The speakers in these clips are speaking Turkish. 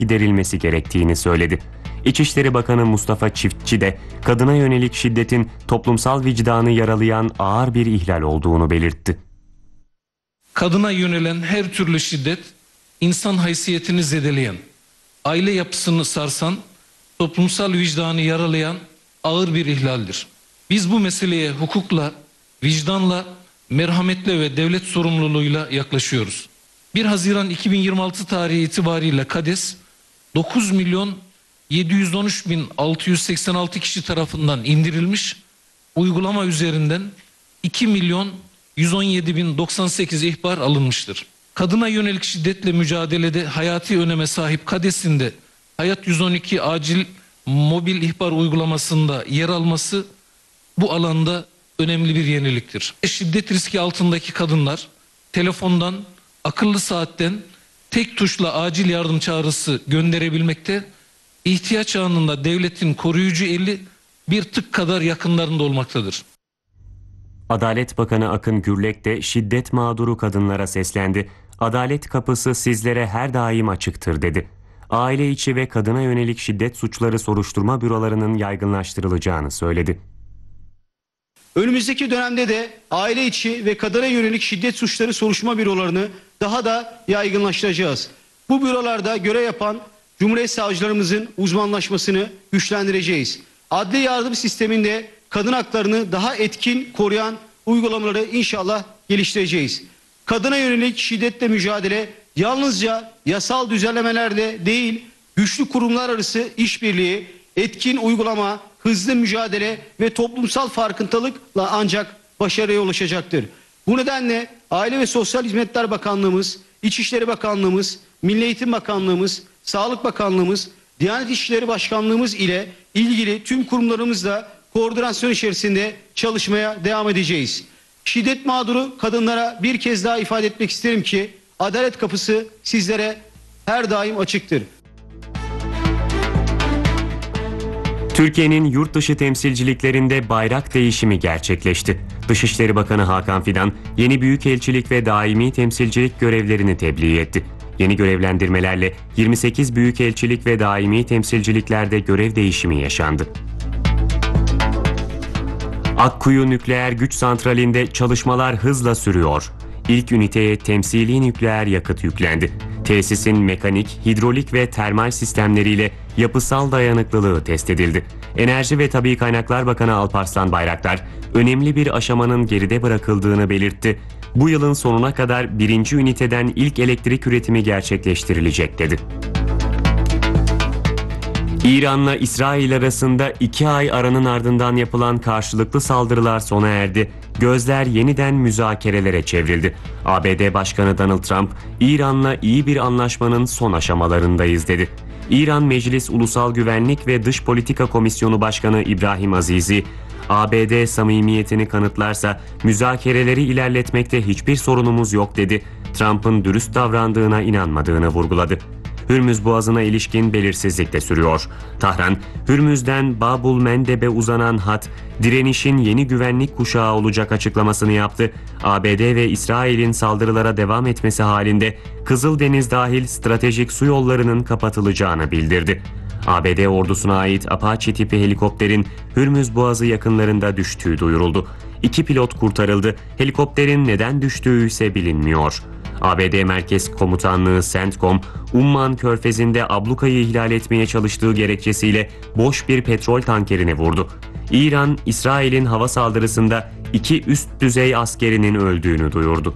giderilmesi gerektiğini söyledi. İçişleri Bakanı Mustafa Çiftçi de kadına yönelik şiddetin toplumsal vicdanı yaralayan ağır bir ihlal olduğunu belirtti. Kadına yönelen her türlü şiddet, insan haysiyetini zedeleyen, aile yapısını sarsan, toplumsal vicdanı yaralayan ağır bir ihlaldir. Biz bu meseleye hukukla, vicdanla, merhametle ve devlet sorumluluğuyla yaklaşıyoruz. 1 Haziran 2026 tarihi itibariyle KADES 9.713.686 kişi tarafından indirilmiş, uygulama üzerinden 2.117.098 ihbar alınmıştır. Kadına yönelik şiddetle mücadelede hayati öneme sahip KADES'in de Hayat 112 acil mobil ihbar uygulamasında yer alması bu alanda önemli bir yeniliktir. Şiddet riski altındaki kadınlar telefondan, akıllı saatten tek tuşla acil yardım çağrısı gönderebilmekte, ihtiyaç anında devletin koruyucu eli bir tık kadar yakınlarında olmaktadır. Adalet Bakanı Akın Gürlek de şiddet mağduru kadınlara seslendi. Adalet kapısı sizlere her daim açıktır dedi. Aile içi ve kadına yönelik şiddet suçları soruşturma bürolarının yaygınlaştırılacağını söyledi. Önümüzdeki dönemde de aile içi ve kadına yönelik şiddet suçları soruşturma bürolarını daha da yaygınlaştıracağız. Bu bürolarda görev yapan Cumhuriyet savcılarımızın uzmanlaşmasını güçlendireceğiz. Adli yardım sisteminde kadın haklarını daha etkin koruyan uygulamaları inşallah geliştireceğiz. Kadına yönelik şiddetle mücadele yalnızca yasal düzenlemelerle değil, güçlü kurumlar arası işbirliği, etkin uygulama, hızlı mücadele ve toplumsal farkındalıkla ancak başarıya ulaşacaktır. Bu nedenle Aile ve Sosyal Hizmetler Bakanlığımız, İçişleri Bakanlığımız, Milli Eğitim Bakanlığımız, Sağlık Bakanlığımız, Diyanet İşleri Başkanlığımız ile ilgili tüm kurumlarımızla koordinasyon içerisinde çalışmaya devam edeceğiz. Şiddet mağduru kadınlara bir kez daha ifade etmek isterim ki adalet kapısı sizlere her daim açıktır. Türkiye'nin yurt dışı temsilciliklerinde bayrak değişimi gerçekleşti. Dışişleri Bakanı Hakan Fidan, yeni büyükelçilik ve daimi temsilcilik görevlerini tebliğ etti. Yeni görevlendirmelerle 28 büyükelçilik ve daimi temsilciliklerde görev değişimi yaşandı. Akkuyu Nükleer Güç Santrali'nde çalışmalar hızla sürüyor. İlk üniteye temsili nükleer yakıt yüklendi. Tesisin mekanik, hidrolik ve termal sistemleriyle yapısal dayanıklılığı test edildi. Enerji ve Tabii Kaynaklar Bakanı Alparslan Bayraktar, önemli bir aşamanın geride bırakıldığını belirtti. Bu yılın sonuna kadar 1. üniteden ilk elektrik üretimi gerçekleştirilecek dedi. İran'la İsrail arasında 2 ay aranın ardından yapılan karşılıklı saldırılar sona erdi. Gözler yeniden müzakerelere çevrildi. ABD Başkanı Donald Trump, İran'la iyi bir anlaşmanın son aşamalarındayız dedi. İran Meclis Ulusal Güvenlik ve Dış Politika Komisyonu Başkanı İbrahim Azizi, ABD samimiyetini kanıtlarsa müzakereleri ilerletmekte hiçbir sorunumuz yok dedi. Trump'ın dürüst davrandığına inanmadığını vurguladı. Hürmüz Boğazı'na ilişkin belirsizlik de sürüyor. Tahran, Hürmüz'den Babul Mendeb'e uzanan hat, direnişin yeni güvenlik kuşağı olacak açıklamasını yaptı. ABD ve İsrail'in saldırılara devam etmesi halinde Kızıldeniz dahil stratejik su yollarının kapatılacağını bildirdi. ABD ordusuna ait Apache tipi helikopterin Hürmüz Boğazı yakınlarında düştüğü duyuruldu. 2 pilot kurtarıldı. Helikopterin neden düştüğü ise bilinmiyor. ABD Merkez Komutanlığı CENTCOM, Umman Körfezi'nde ablukayı ihlal etmeye çalıştığı gerekçesiyle boş bir petrol tankerini vurdu. İran, İsrail'in hava saldırısında 2 üst düzey askerinin öldüğünü duyurdu.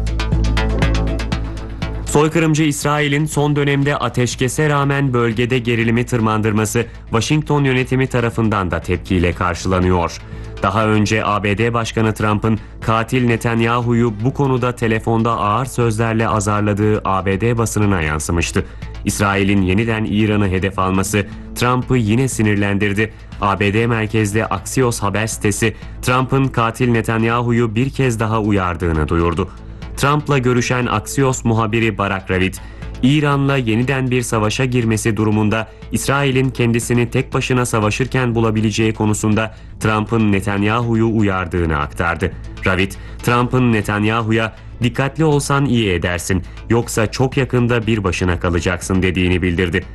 Soykırımcı İsrail'in son dönemde ateşkese rağmen bölgede gerilimi tırmandırması Washington yönetimi tarafından da tepkiyle karşılanıyor. Daha önce ABD Başkanı Trump'ın katil Netanyahu'yu bu konuda telefonda ağır sözlerle azarladığı ABD basınına yansımıştı. İsrail'in yeniden İran'ı hedef alması Trump'ı yine sinirlendirdi. ABD merkezli Axios haber sitesi Trump'ın katil Netanyahu'yu bir kez daha uyardığını duyurdu. Trump'la görüşen Axios muhabiri Barak Ravid, İran'la yeniden bir savaşa girmesi durumunda İsrail'in kendisini tek başına savaşırken bulabileceği konusunda Trump'ın Netanyahu'yu uyardığını aktardı. Ravid, Trump'ın Netanyahu'ya "dikkatli olsan iyi edersin, yoksa çok yakında bir başına kalacaksın" dediğini bildirdi.